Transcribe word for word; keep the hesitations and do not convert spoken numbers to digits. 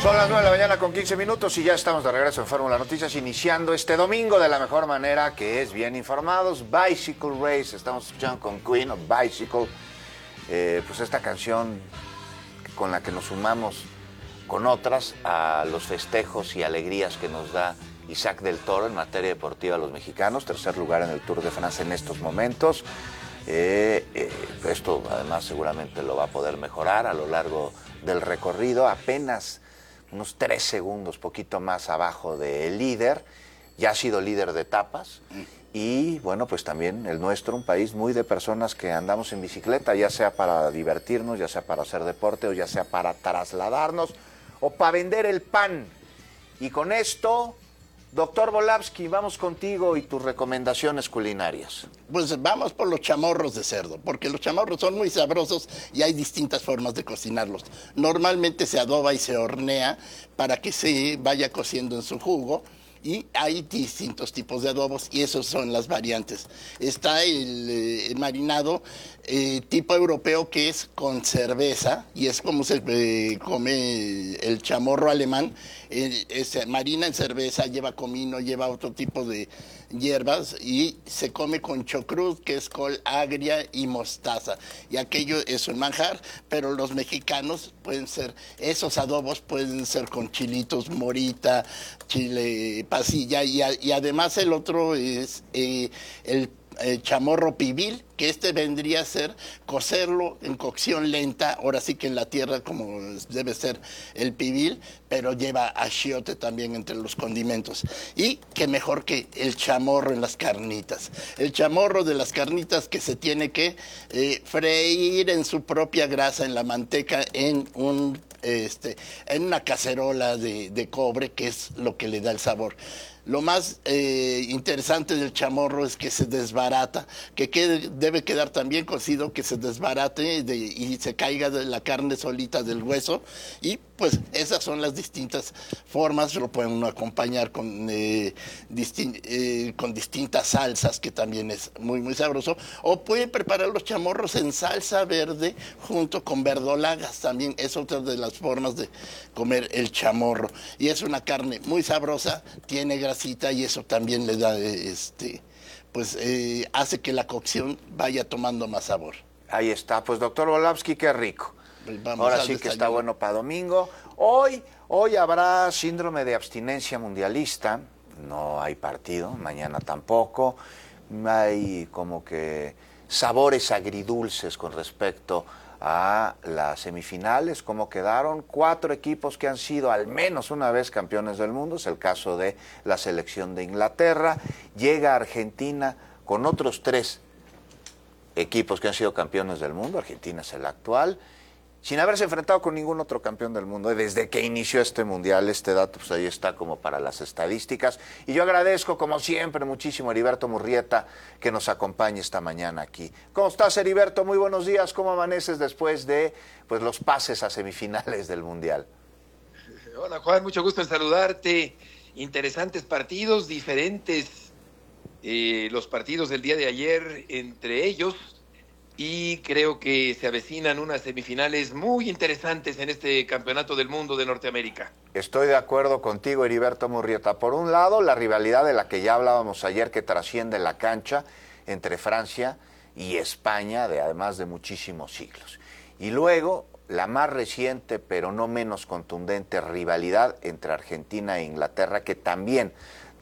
Son las nueve de la mañana con quince minutos y ya estamos de regreso en Fórmula Noticias, iniciando este domingo de la mejor manera, que es bien informados. Bicycle Race, estamos escuchando con Queen of Bicycle, eh, pues esta canción con la que nos sumamos con otras a los festejos y alegrías que nos da Isaac del Toro en materia deportiva a los mexicanos, tercer lugar en el Tour de Francia en estos momentos. Eh, eh, esto además seguramente lo va a poder mejorar a lo largo del recorrido, apenas unos tres segundos, poquito más abajo del líder, ya ha sido líder de etapas, y bueno, pues también el nuestro, un país muy de personas que andamos en bicicleta, ya sea para divertirnos, ya sea para hacer deporte, o ya sea para trasladarnos, o para vender el pan. Y con esto, doctor Volapsky, vamos contigo y tus recomendaciones culinarias. Pues vamos por los chamorros de cerdo, porque los chamorros son muy sabrosos y hay distintas formas de cocinarlos. Normalmente se adoba y se hornea para que se vaya cociendo en su jugo, y hay distintos tipos de adobos y esos son las variantes. Está el, eh, el marinado eh, tipo europeo, que es con cerveza, y es como se eh, come el chamorro alemán. Eh, es, marina en cerveza, lleva comino, lleva otro tipo de hierbas, y se come con chocrut, que es col agria y mostaza, y aquello es un manjar. Pero los mexicanos pueden ser, esos adobos pueden ser con chilitos morita, chile pasilla, y, a, y además el otro es eh, el Eh, chamorro pibil, que este vendría a ser cocerlo en cocción lenta, ahora sí que en la tierra, como debe ser el pibil, pero lleva achiote también entre los condimentos. Y qué mejor que el chamorro en las carnitas. El chamorro de las carnitas, que se tiene que eh, freír en su propia grasa, en la manteca, en un este, en una cacerola de, de cobre, que es lo que le da el sabor. Lo más eh, interesante del chamorro es que se desbarata, que quede, debe quedar también cocido, que se desbarate de, y se caiga de la carne solita del hueso. Y pues esas son las distintas formas. Lo pueden uno acompañar con, eh, distin eh, con distintas salsas, que también es muy muy sabroso. O pueden preparar los chamorros en salsa verde junto con verdolagas, también es otra de las formas de comer el chamorro. Y es una carne muy sabrosa, tiene grasita, y eso también le da, este, pues eh, hace que la cocción vaya tomando más sabor. Ahí está, pues doctor Volapsky, qué rico. Vamos Ahora sí desayuno. Que está bueno para domingo. Hoy, hoy habrá síndrome de abstinencia mundialista, no hay partido, mañana tampoco. Hay como que sabores agridulces con respecto a las semifinales, cómo quedaron. Cuatro equipos que han sido al menos una vez campeones del mundo, es el caso de la selección de Inglaterra. Llega Argentina con otros tres equipos que han sido campeones del mundo. Argentina es el actual, sin haberse enfrentado con ningún otro campeón del mundo desde que inició este mundial. Este dato pues ahí está como para las estadísticas. Y yo agradezco, como siempre, muchísimo a Heriberto Murrieta, que nos acompañe esta mañana aquí. ¿Cómo estás, Heriberto? Muy buenos días. ¿Cómo amaneces después de pues los pases a semifinales del mundial? Hola, Juan, mucho gusto en saludarte. Interesantes partidos, diferentes eh, los partidos del día de ayer entre ellos, y creo que se avecinan unas semifinales muy interesantes en este Campeonato del Mundo de Norteamérica. Estoy de acuerdo contigo, Heriberto Murrieta. Por un lado, la rivalidad de la que ya hablábamos ayer, que trasciende la cancha, entre Francia y España, de además de muchísimos siglos. Y luego, la más reciente, pero no menos contundente, rivalidad entre Argentina e Inglaterra, que también